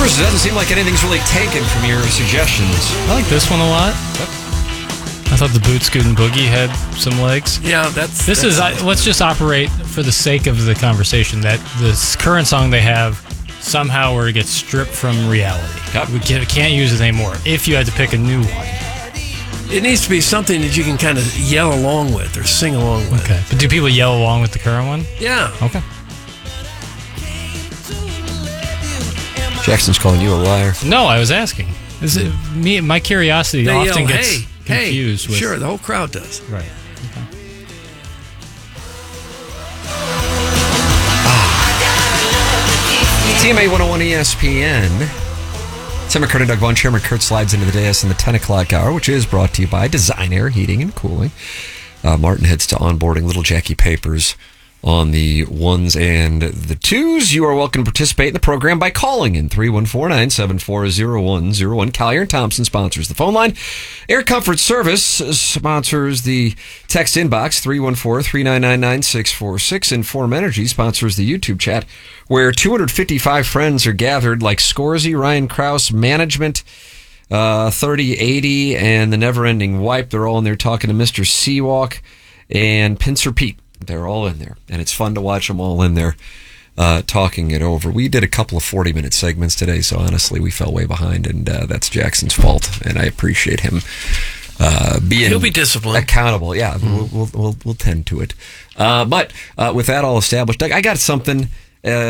It doesn't seem like anything's really taken from your suggestions. I like this one a lot. I thought the Boot Scootin' Boogie had some legs. Yeah, let's just operate for the sake of the conversation that this current song they have somehow where it gets stripped from reality. Yep. We can't use it anymore. If you had to pick a new one. It needs to be something that you can kind of yell along with or sing along with. Okay. But do people yell along with the current one? Yeah. Okay. Jackson's calling you a liar. No, I was asking. Is it me? My curiosity They often yell, gets confused with. Sure, the whole crowd does. Right. Okay. TMA 101 ESPN. Tim McCurdy and Doug Von Chairman Kurt slides into the dais in the 10 o'clock hour, which is brought to you by Design Air Heating and Cooling. Martin heads to onboarding little Jackie Papers on the ones and the twos. You are welcome to participate in the program by calling in 314-974-0101. Collier and Thompson sponsors the phone line. Air Comfort Service sponsors the text inbox, 314-399-9646. Inform Energy sponsors the YouTube chat, where 255 friends are gathered like Scorsy, Ryan Krause, Management, 3080, and the Never Ending Wipe. They're all in there talking to Mr. Seawalk and Pincer Pete. They're all in there, and it's fun to watch them all in there talking it over. We did a couple of 40-minute segments today, so honestly, we fell way behind, and that's Jackson's fault, and I appreciate him being He'll be disciplined. accountable. Yeah, we'll tend to it. But with that all established, Doug, I got something